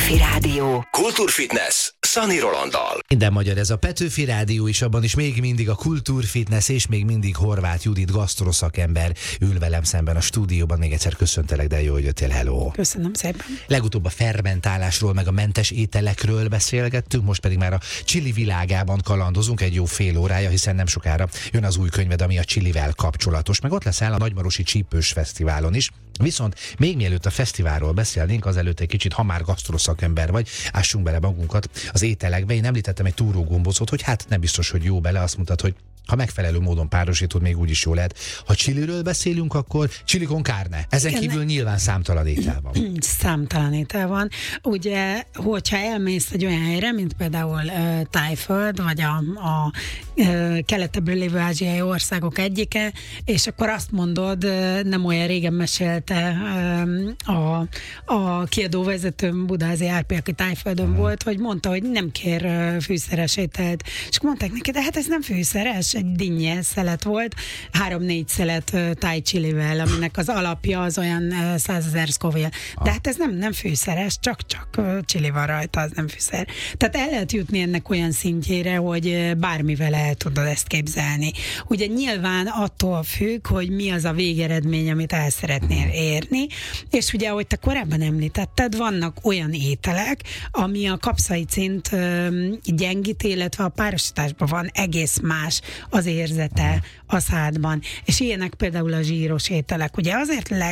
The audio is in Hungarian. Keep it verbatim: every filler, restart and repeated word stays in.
Petőfi Rádió. Kultúrfitness Szani Rolanddal. Minden magyar ez a Petőfi Rádió is, abban is még mindig a Kultúrfitness és még mindig Horváth Judit gasztroszakember ül velem szemben a stúdióban. Még egyszer köszöntelek, de jó, hogy jöttél, hello. Köszönöm szépen. Legutóbb a fermentálásról, meg a mentes ételekről beszélgettünk, most pedig már a chili világában kalandozunk egy jó fél órája, hiszen nem sokára jön az új könyved, ami a chilivel kapcsolatos, meg ott leszel a Nagymarosi Csípős Fesztiválon is. Viszont még mielőtt a fesztiválról beszélnénk, azelőtt egy kicsit, ha már gasztroszakember vagy, ássunk bele magunkat az ételekbe. Én említettem egy túrógombócot, hogy hát nem biztos, hogy jó bele, azt mondtad, hogy ha megfelelő módon párosítod, még úgy is jó lehet. Ha chiliről beszélünk, akkor chili con carne. Ezen Igen, kívül nyilván számtalan étel van. Számtalan étel van. Ugye, hogyha elmész egy olyan helyre, mint például uh, Tájföld, vagy a, a uh, keletebbre lévő ázsiai országok egyike, és akkor azt mondod, uh, nem olyan régen mesélte uh, a, a kiadóvezetőm, Budázi Árpi, aki Tájföldön uh-huh. volt, hogy mondta, hogy nem kér uh, fűszeres ételt. És akkor mondták neki, de hát ez nem fűszeres, egy dinnye szelet volt, három-négy szelet uh, táj chilivel, aminek az alapja az olyan uh, százezer Scoville. De hát ez nem, nem fűszeres, csak-csak uh, chili van rajta, az nem fűszer. Tehát el lehet jutni ennek olyan szintjére, hogy uh, bármivel el tudod ezt képzelni. Ugye nyilván attól függ, hogy mi az a végeredmény, amit el szeretnél érni, és ugye, ahogy te korábban említetted, vannak olyan ételek, ami a kapszaicint uh, gyengít, illetve a párosításban van egész más az érzete a szádban. És ilyenek például a zsíros ételek. Ugye azért leg